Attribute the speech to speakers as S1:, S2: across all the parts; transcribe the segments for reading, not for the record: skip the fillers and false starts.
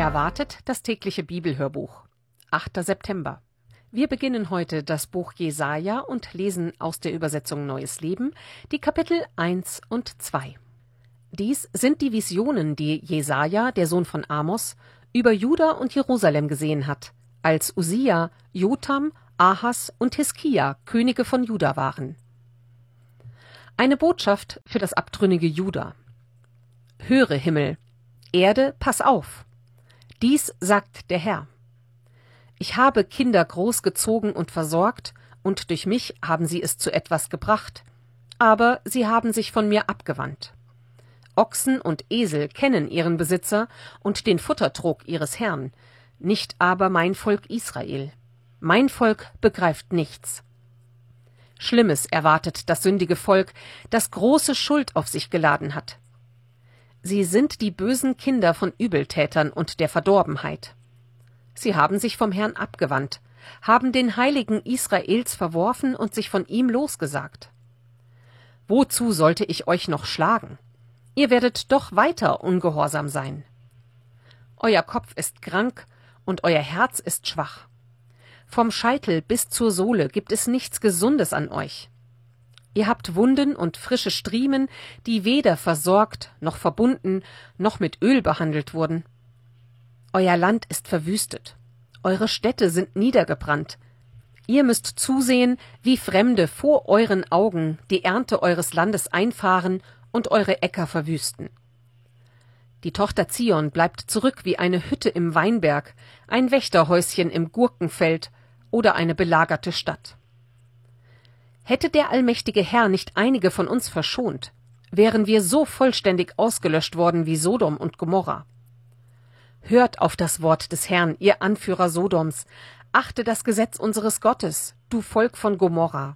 S1: Erwartet das tägliche Bibelhörbuch. 8. September. Wir beginnen heute das Buch Jesaja und lesen aus der Übersetzung Neues Leben die Kapitel 1 und 2. Dies sind die Visionen, die Jesaja, der Sohn von Amos, über Juda und Jerusalem gesehen hat, als Usia, Jotam, Ahas und Hiskia Könige von Juda waren. Eine Botschaft für das abtrünnige Juda. Höre, Himmel, Erde, pass auf! Dies sagt der Herr. Ich habe Kinder großgezogen und versorgt, und durch mich haben sie es zu etwas gebracht, aber sie haben sich von mir abgewandt. Ochsen und Esel kennen ihren Besitzer und den Futtertrog ihres Herrn, nicht aber mein Volk Israel. Mein Volk begreift nichts. Schlimmes erwartet das sündige Volk, das große Schuld auf sich geladen hat. Sie sind die bösen Kinder von Übeltätern und der Verdorbenheit. Sie haben sich vom Herrn abgewandt, haben den Heiligen Israels verworfen und sich von ihm losgesagt. Wozu sollte ich euch noch schlagen? Ihr werdet doch weiter ungehorsam sein. Euer Kopf ist krank und euer Herz ist schwach. Vom Scheitel bis zur Sohle gibt es nichts Gesundes an euch. Ihr habt Wunden und frische Striemen, die weder versorgt, noch verbunden, noch mit Öl behandelt wurden. Euer Land ist verwüstet. Eure Städte sind niedergebrannt. Ihr müsst zusehen, wie Fremde vor euren Augen die Ernte eures Landes einfahren und eure Äcker verwüsten. Die Tochter Zion bleibt zurück wie eine Hütte im Weinberg, ein Wächterhäuschen im Gurkenfeld oder eine belagerte Stadt. Hätte der allmächtige Herr nicht einige von uns verschont, wären wir so vollständig ausgelöscht worden wie Sodom und Gomorra. Hört auf das Wort des Herrn, ihr Anführer Sodoms, achte das Gesetz unseres Gottes, du Volk von Gomorra.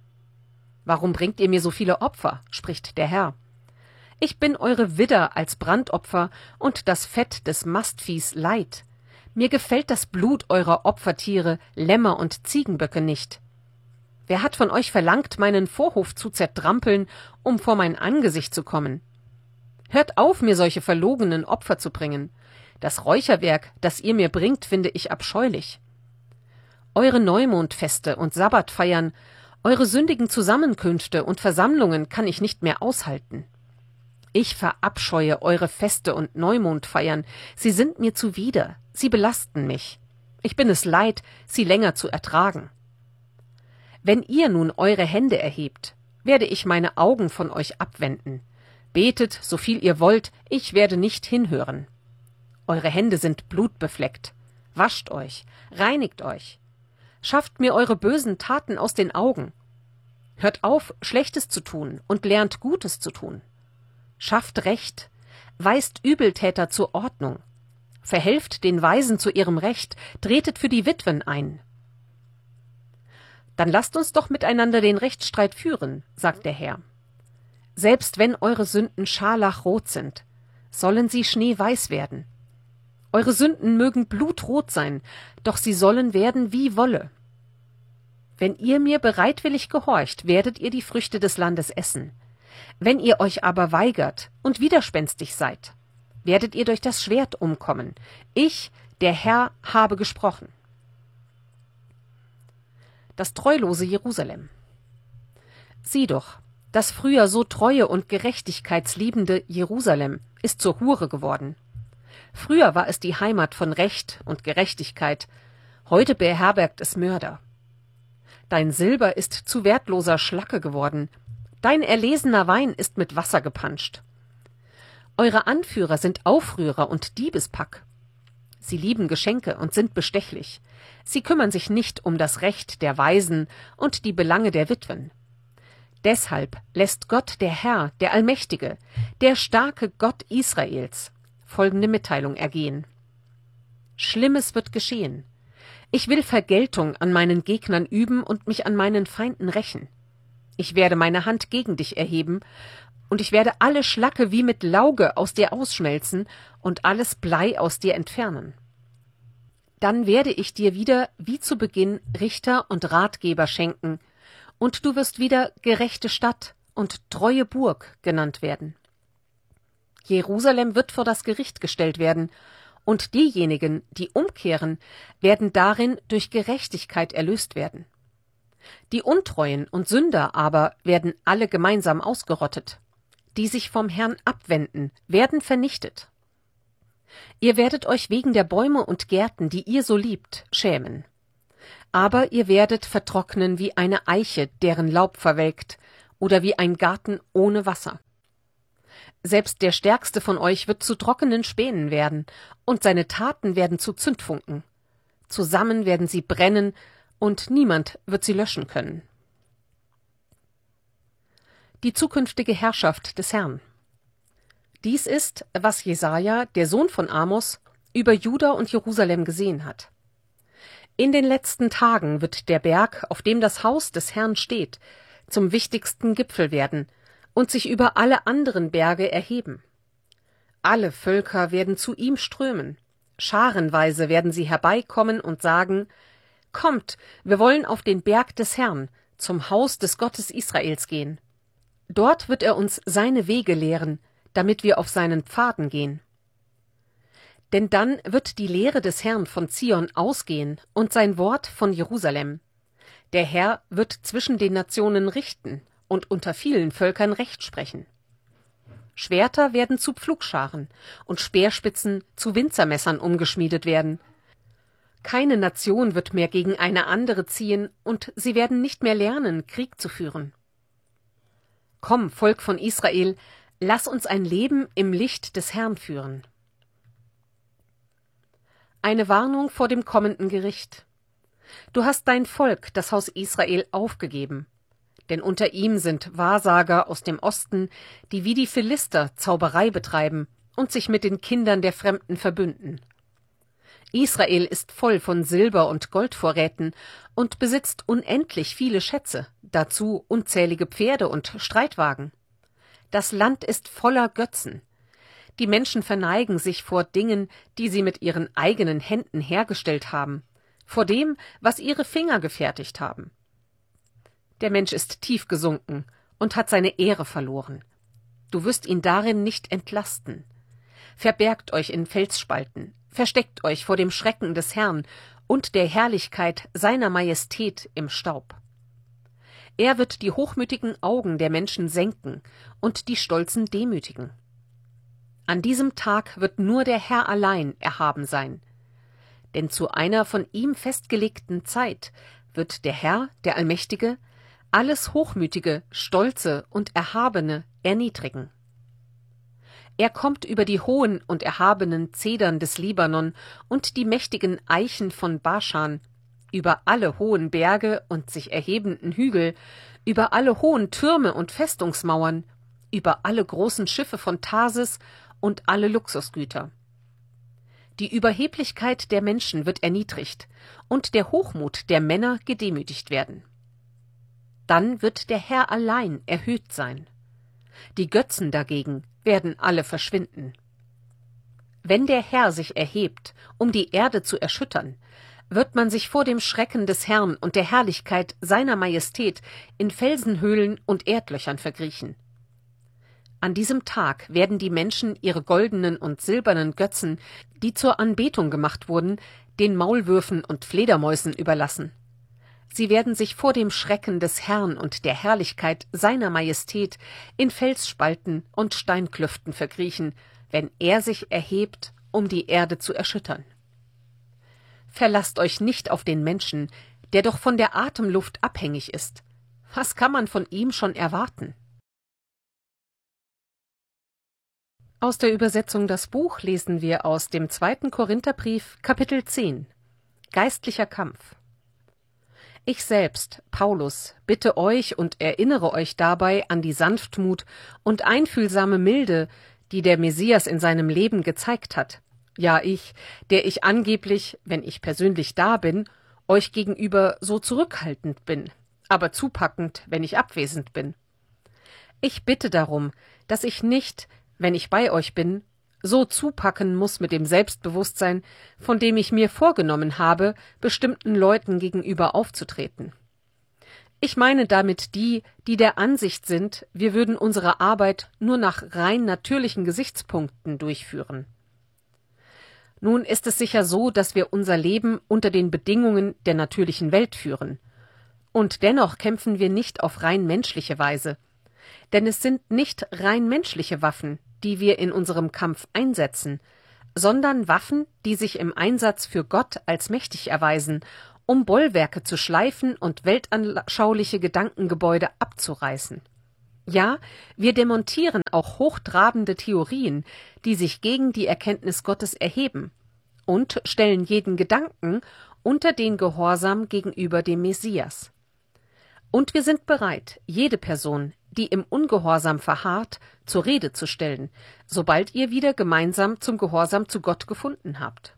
S1: Warum bringt ihr mir so viele Opfer, spricht der Herr. Ich bin eure Widder als Brandopfer und das Fett des Mastviehs Leid. Mir gefällt das Blut eurer Opfertiere, Lämmer und Ziegenböcke nicht. Wer hat von euch verlangt, meinen Vorhof zu zertrampeln, um vor mein Angesicht zu kommen? Hört auf, mir solche verlogenen Opfer zu bringen. Das Räucherwerk, das ihr mir bringt, finde ich abscheulich. Eure Neumondfeste und Sabbatfeiern, eure sündigen Zusammenkünfte und Versammlungen kann ich nicht mehr aushalten. Ich verabscheue eure Feste und Neumondfeiern, sie sind mir zuwider, sie belasten mich. Ich bin es leid, sie länger zu ertragen. Wenn ihr nun eure Hände erhebt, werde ich meine Augen von euch abwenden. Betet, so viel ihr wollt, ich werde nicht hinhören. Eure Hände sind blutbefleckt. Wascht euch, reinigt euch. Schafft mir eure bösen Taten aus den Augen. Hört auf, Schlechtes zu tun und lernt Gutes zu tun. Schafft Recht, weist Übeltäter zur Ordnung. Verhelft den Waisen zu ihrem Recht, tretet für die Witwen ein. Dann lasst uns doch miteinander den Rechtsstreit führen, sagt der Herr. Selbst wenn eure Sünden scharlachrot sind, sollen sie schneeweiß werden. Eure Sünden mögen blutrot sein, doch sie sollen werden wie Wolle. Wenn ihr mir bereitwillig gehorcht, werdet ihr die Früchte des Landes essen. Wenn ihr euch aber weigert und widerspenstig seid, werdet ihr durch das Schwert umkommen. Ich, der Herr, habe gesprochen. Das treulose Jerusalem. Sieh doch, das früher so treue und gerechtigkeitsliebende Jerusalem ist zur Hure geworden. Früher war es die Heimat von Recht und Gerechtigkeit, heute beherbergt es Mörder. Dein Silber ist zu wertloser Schlacke geworden, dein erlesener Wein ist mit Wasser gepanscht. Eure Anführer sind Aufrührer und Diebespack. Sie lieben Geschenke und sind bestechlich. Sie kümmern sich nicht um das Recht der Waisen und die Belange der Witwen. Deshalb lässt Gott, der Herr, der Allmächtige, der starke Gott Israels, folgende Mitteilung ergehen. Schlimmes wird geschehen. Ich will Vergeltung an meinen Gegnern üben und mich an meinen Feinden rächen. Ich werde meine Hand gegen dich erheben, und ich werde alle Schlacke wie mit Lauge aus dir ausschmelzen und alles Blei aus dir entfernen. Dann werde ich dir wieder, wie zu Beginn, Richter und Ratgeber schenken, und du wirst wieder gerechte Stadt und treue Burg genannt werden. Jerusalem wird vor das Gericht gestellt werden, und diejenigen, die umkehren, werden darin durch Gerechtigkeit erlöst werden. Die Untreuen und Sünder aber werden alle gemeinsam ausgerottet. Die sich vom Herrn abwenden, werden vernichtet. Ihr werdet euch wegen der Bäume und Gärten, die ihr so liebt, schämen. Aber ihr werdet vertrocknen wie eine Eiche, deren Laub verwelkt, oder wie ein Garten ohne Wasser. Selbst der Stärkste von euch wird zu trockenen Spänen werden, und seine Taten werden zu Zündfunken. Zusammen werden sie brennen, und niemand wird sie löschen können. Die zukünftige Herrschaft des Herrn. Dies ist, was Jesaja, der Sohn von Amos, über Juda und Jerusalem gesehen hat. In den letzten Tagen wird der Berg, auf dem das Haus des Herrn steht, zum wichtigsten Gipfel werden und sich über alle anderen Berge erheben. Alle Völker werden zu ihm strömen. Scharenweise werden sie herbeikommen und sagen: Kommt, wir wollen auf den Berg des Herrn, zum Haus des Gottes Israels gehen. Dort wird er uns seine Wege lehren, damit wir auf seinen Pfaden gehen. Denn dann wird die Lehre des Herrn von Zion ausgehen und sein Wort von Jerusalem. Der Herr wird zwischen den Nationen richten und unter vielen Völkern Recht sprechen. Schwerter werden zu Pflugscharen und Speerspitzen zu Winzermessern umgeschmiedet werden. Keine Nation wird mehr gegen eine andere ziehen, und sie werden nicht mehr lernen, Krieg zu führen. Komm, Volk von Israel, lass uns ein Leben im Licht des Herrn führen. Eine Warnung vor dem kommenden Gericht. Du hast dein Volk, das Haus Israel, aufgegeben. Denn unter ihm sind Wahrsager aus dem Osten, die wie die Philister Zauberei betreiben und sich mit den Kindern der Fremden verbünden. Israel ist voll von Silber- und Goldvorräten und besitzt unendlich viele Schätze, dazu unzählige Pferde und Streitwagen. Das Land ist voller Götzen. Die Menschen verneigen sich vor Dingen, die sie mit ihren eigenen Händen hergestellt haben, vor dem, was ihre Finger gefertigt haben. Der Mensch ist tief gesunken und hat seine Ehre verloren. Du wirst ihn darin nicht entlasten. Verbergt euch in Felsspalten, versteckt euch vor dem Schrecken des Herrn und der Herrlichkeit seiner Majestät im Staub. Er wird die hochmütigen Augen der Menschen senken und die Stolzen demütigen. An diesem Tag wird nur der Herr allein erhaben sein. Denn zu einer von ihm festgelegten Zeit wird der Herr, der Allmächtige, alles Hochmütige, Stolze und Erhabene erniedrigen. Er kommt über die hohen und erhabenen Zedern des Libanon und die mächtigen Eichen von Baschan, über alle hohen Berge und sich erhebenden Hügel, über alle hohen Türme und Festungsmauern, über alle großen Schiffe von Tarsis und alle Luxusgüter. Die Überheblichkeit der Menschen wird erniedrigt und der Hochmut der Männer gedemütigt werden. Dann wird der Herr allein erhöht sein. Die Götzen dagegen werden alle verschwinden. Wenn der Herr sich erhebt, um die Erde zu erschüttern, wird man sich vor dem Schrecken des Herrn und der Herrlichkeit seiner Majestät in Felsenhöhlen und Erdlöchern verkriechen. An diesem Tag werden die Menschen ihre goldenen und silbernen Götzen, die zur Anbetung gemacht wurden, den Maulwürfen und Fledermäusen überlassen. Sie werden sich vor dem Schrecken des Herrn und der Herrlichkeit seiner Majestät in Felsspalten und Steinklüften verkriechen, wenn er sich erhebt, um die Erde zu erschüttern. Verlasst euch nicht auf den Menschen, der doch von der Atemluft abhängig ist. Was kann man von ihm schon erwarten? Aus der Übersetzung Das Buch lesen wir aus dem 2. Korintherbrief, Kapitel 10. Geistlicher Kampf. Ich selbst, Paulus, bitte euch und erinnere euch dabei an die Sanftmut und einfühlsame Milde, die der Messias in seinem Leben gezeigt hat. Ja, ich, der ich angeblich, wenn ich persönlich da bin, euch gegenüber so zurückhaltend bin, aber zupackend, wenn ich abwesend bin. Ich bitte darum, dass ich nicht, wenn ich bei euch bin, so zupacken muss mit dem Selbstbewusstsein, von dem ich mir vorgenommen habe, bestimmten Leuten gegenüber aufzutreten. Ich meine damit die, die der Ansicht sind, wir würden unsere Arbeit nur nach rein natürlichen Gesichtspunkten durchführen. Nun ist es sicher so, dass wir unser Leben unter den Bedingungen der natürlichen Welt führen. Und dennoch kämpfen wir nicht auf rein menschliche Weise. Denn es sind nicht rein menschliche Waffen, die wir in unserem Kampf einsetzen, sondern Waffen, die sich im Einsatz für Gott als mächtig erweisen, um Bollwerke zu schleifen und weltanschauliche Gedankengebäude abzureißen. Ja, wir demontieren auch hochtrabende Theorien, die sich gegen die Erkenntnis Gottes erheben, und stellen jeden Gedanken unter den Gehorsam gegenüber dem Messias. Und wir sind bereit, jede Person, die im Ungehorsam verharrt, zur Rede zu stellen, sobald ihr wieder gemeinsam zum Gehorsam zu Gott gefunden habt.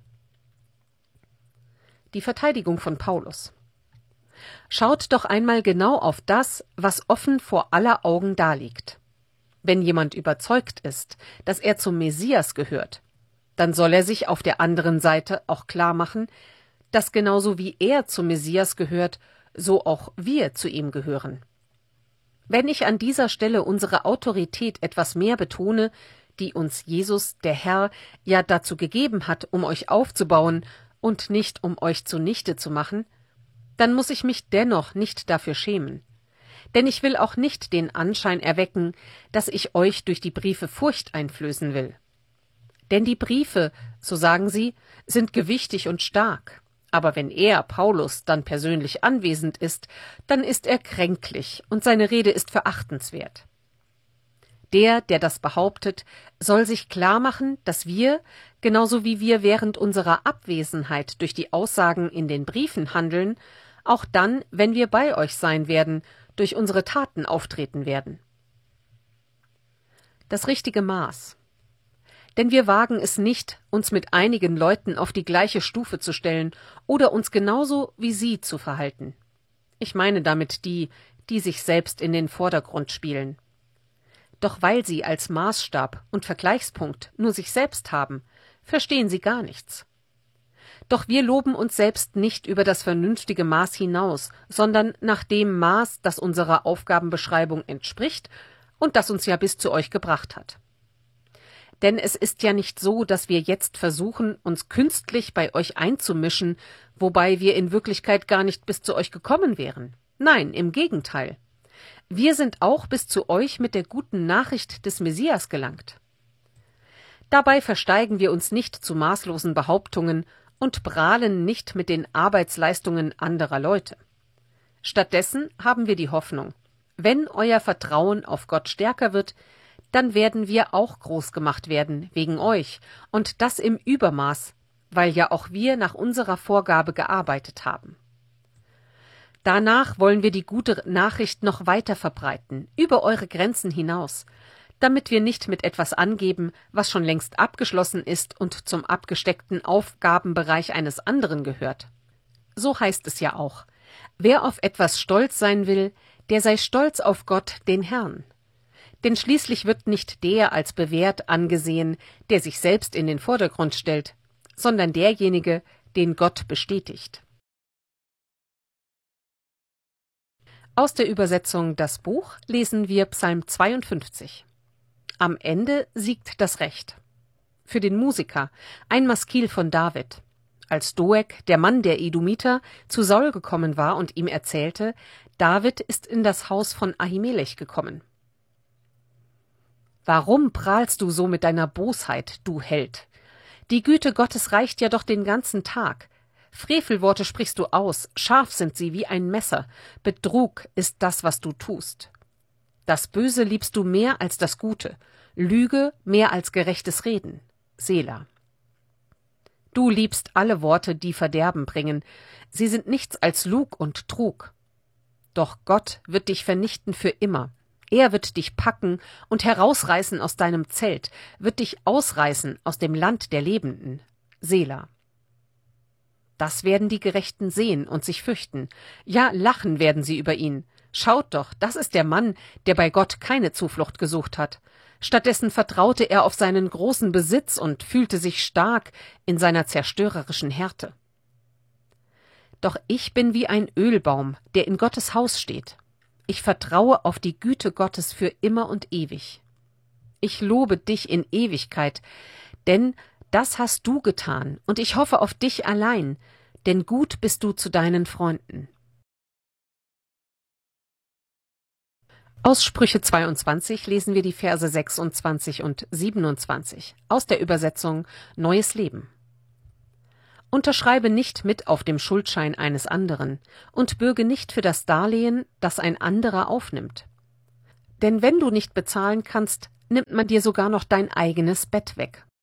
S1: Die Verteidigung von Paulus. Schaut doch einmal genau auf das, was offen vor aller Augen daliegt. Wenn jemand überzeugt ist, dass er zum Messias gehört, dann soll er sich auf der anderen Seite auch klar machen, dass genauso wie er zum Messias gehört, so auch wir zu ihm gehören. Wenn ich an dieser Stelle unsere Autorität etwas mehr betone, die uns Jesus, der Herr, ja dazu gegeben hat, um euch aufzubauen und nicht um euch zunichte zu machen, dann muss ich mich dennoch nicht dafür schämen. Denn ich will auch nicht den Anschein erwecken, dass ich euch durch die Briefe Furcht einflößen will. Denn die Briefe, so sagen sie, sind gewichtig und stark. Aber wenn er, Paulus, dann persönlich anwesend ist, dann ist er kränklich und seine Rede ist verachtenswert. Der das behauptet, soll sich klar machen, dass wir, genauso wie wir während unserer Abwesenheit durch die Aussagen in den Briefen handeln, auch dann, wenn wir bei euch sein werden, durch unsere Taten auftreten werden. Das richtige Maß. Denn wir wagen es nicht, uns mit einigen Leuten auf die gleiche Stufe zu stellen oder uns genauso wie sie zu verhalten. Ich meine damit die sich selbst in den Vordergrund spielen. Doch weil sie als Maßstab und Vergleichspunkt nur sich selbst haben, verstehen sie gar nichts. Doch wir loben uns selbst nicht über das vernünftige Maß hinaus, sondern nach dem Maß, das unserer Aufgabenbeschreibung entspricht und das uns ja bis zu euch gebracht hat. Denn es ist ja nicht so, dass wir jetzt versuchen, uns künstlich bei euch einzumischen, wobei wir in Wirklichkeit gar nicht bis zu euch gekommen wären. Nein, im Gegenteil. Wir sind auch bis zu euch mit der guten Nachricht des Messias gelangt. Dabei versteigen wir uns nicht zu maßlosen Behauptungen und prahlen nicht mit den Arbeitsleistungen anderer Leute. Stattdessen haben wir die Hoffnung, wenn euer Vertrauen auf Gott stärker wird, dann werden wir auch groß gemacht werden wegen euch, und das im Übermaß, weil ja auch wir nach unserer Vorgabe gearbeitet haben. Danach wollen wir die gute Nachricht noch weiter verbreiten, über eure Grenzen hinaus, damit wir nicht mit etwas angeben, was schon längst abgeschlossen ist und zum abgesteckten Aufgabenbereich eines anderen gehört. So heißt es ja auch: Wer auf etwas stolz sein will, der sei stolz auf Gott, den Herrn. Denn schließlich wird nicht der als bewährt angesehen, der sich selbst in den Vordergrund stellt, sondern derjenige, den Gott bestätigt. Aus der Übersetzung Das Buch lesen wir Psalm 52. Am Ende siegt das Recht. Für den Musiker ein Maskil von David. Als Doeg, der Mann der Edomiter, zu Saul gekommen war und ihm erzählte, David ist in das Haus von Ahimelech gekommen. Warum prahlst du so mit deiner Bosheit, du Held? Die Güte Gottes reicht ja doch den ganzen Tag. Frevelworte sprichst du aus, scharf sind sie wie ein Messer. Betrug ist das, was du tust. Das Böse liebst du mehr als das Gute, Lüge mehr als gerechtes Reden. Selah. Du liebst alle Worte, die Verderben bringen. Sie sind nichts als Lug und Trug. Doch Gott wird dich vernichten für immer. Er wird dich packen und herausreißen aus deinem Zelt, wird dich ausreißen aus dem Land der Lebenden. Selah. Das werden die Gerechten sehen und sich fürchten. Ja, lachen werden sie über ihn. Schaut doch, das ist der Mann, der bei Gott keine Zuflucht gesucht hat. Stattdessen vertraute er auf seinen großen Besitz und fühlte sich stark in seiner zerstörerischen Härte. Doch ich bin wie ein Ölbaum, der in Gottes Haus steht. Ich vertraue auf die Güte Gottes für immer und ewig. Ich lobe dich in Ewigkeit, denn Das hast du getan, und ich hoffe auf dich allein, denn gut bist du zu deinen Freunden. Aus Sprüche 22 lesen wir die Verse 26 und 27 aus der Übersetzung Neues Leben. Unterschreibe nicht mit auf dem Schuldschein eines anderen und bürge nicht für das Darlehen, das ein anderer aufnimmt. Denn wenn du nicht bezahlen kannst, nimmt man dir sogar noch dein eigenes Bett weg.